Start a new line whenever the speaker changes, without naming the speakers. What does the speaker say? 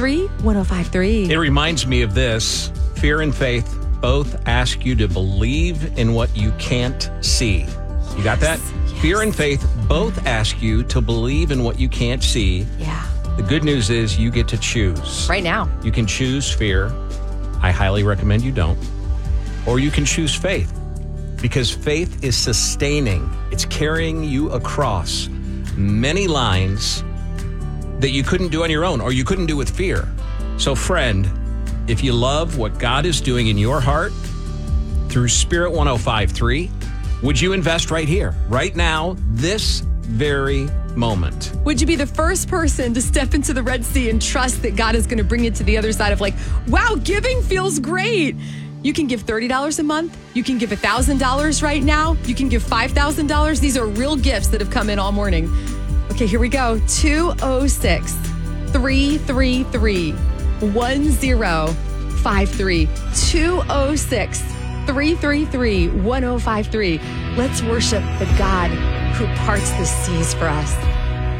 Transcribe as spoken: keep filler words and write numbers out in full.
three, one oh five three.
It reminds me of this. Fear and faith both ask you to believe in what you can't see. You got that?
Yes.
Fear and faith both ask you to believe in what you can't see.
Yeah.
The good news is you get to choose.
Right now.
You can choose fear. I highly recommend you don't. Or you can choose faith, because faith is sustaining. It's carrying you across many lines that you couldn't do on your own, or you couldn't do with fear. So friend, if you love what God is doing in your heart through Spirit one oh five point three, would you invest right here, right now, this very moment?
Would you be the first person to step into the Red Sea and trust that God is going to bring you to the other side of like, wow, giving feels great. You can give thirty dollars a month. You can give one thousand dollars right now. You can give five thousand dollars. These are real gifts that have come in all morning. Okay, here we go. two oh six, three three three, one oh five three. two oh six, three three three, one oh five three. Let's worship the God who parts the seas for us.